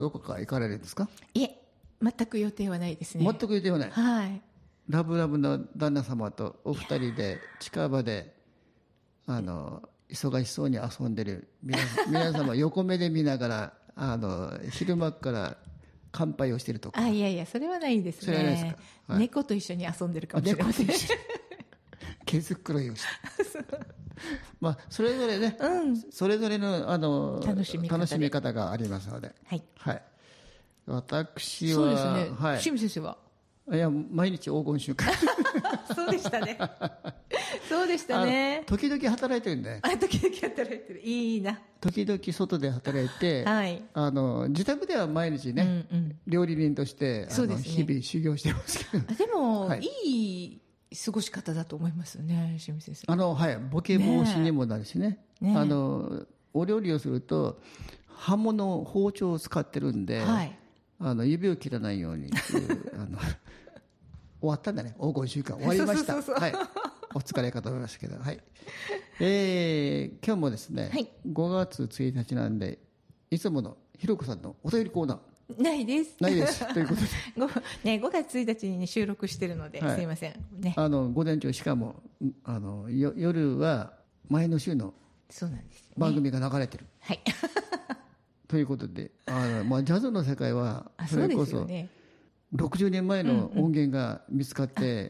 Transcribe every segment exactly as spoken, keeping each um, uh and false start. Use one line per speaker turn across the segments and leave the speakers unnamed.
どこか行かれるんですか？
いえ、全く予定はないですね。
全く予定はない。
はい。
ラブラブな旦那様とお二人で近場であの忙しそうに遊んでる皆皆様横目で見ながらあの昼間から乾杯をしてるとか。
あ、いやいや、それはないですね。
それはないですか？はい、
猫と一緒に遊んでるかもしれません。
毛づくろいをしてまあそれぞれね、うん、それぞれのあの楽しみ方楽しみ方がありますので、
はい、
はい、私は
そうですね、
はい、
清水先生はい
や毎日黄金週間
そうでしたねそうでしたね。
時々働いてるんで。
あ、時々働いてる。いいな。
時々外で働いて、はい、あの自宅では毎日ね、うんうん、料理人としてあの、ね、日々修行してますけど。
でも、はい、いい過ごし方だと思いますよね、清水先生。
あの、はい、ボケ防止にもなるしね。ね、あのお料理をすると刃物包丁を使ってるんで、はい、あの指を切らないようにあの終わったんだね、黄金週間終わりました。はい、お疲れかと思いましたけど、はい、えー、今日もですね、はい、ごがつついたちなんでいつものひろこさんのお便りコーナー
ないです
ないですということで
ご,、ね、ごがつついたちに、ね、収録してるので、はい、すいません、ね、
あの午前中しかもあのよ夜は前の週の番組が流れてる、
はい、
ということであの、まあ、ジャズの世界はそれこそろくじゅうねんまえの音源が見つかって、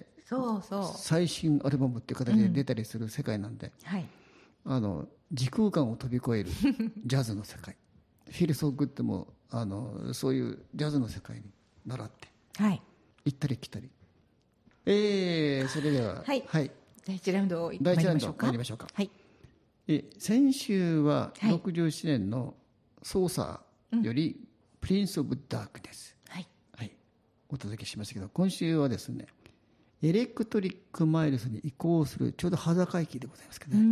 うんうん、そうそう
最新アルバムっていう形で出たりする世界なんで、うん、はい、あの時空間を飛び越えるジャズの世界フィル・ソー・グッドもあのそういうジャズの世界に習って、はい、行ったり来たり、えー、それでは、
はいはい、だいいちラウンド
参りましょうか。参りましょうか、はい、え先週はろくじゅうななねんのソーサーより、うん、プリンス・オブ・ダークネス、はいはい、お届けしましたけど、今週はですねエレクトリック・マイルスに移行するちょうど裸駅でございますけどね、うん、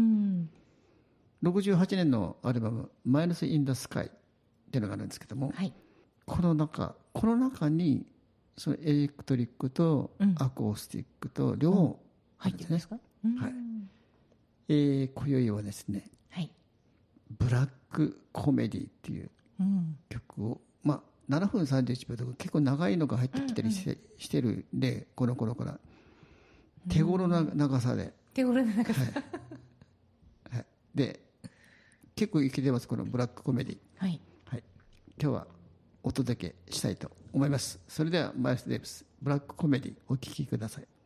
ろくじゅうはちねんのアルバム「マイルス・イン・ダ・スカイ」っていうのがあるんですけども、はい、この中この中にそのエレクトリックとアコースティックと両方入ってるんですね、うん、はい、えー、今宵はですね、はい、ブラックコメディっていう曲を、うん、まあななふんさんじゅういちびょうとか結構長いのが入ってきたりして、うんうん、してるんで、この頃から手頃な長さで、
手頃な長さ、
はいはい、で結構生きてますこのブラックコメディ、はいはい、今日はお届けしたいと思います。それではマイルス・デイビスブラックコメディお聴きください。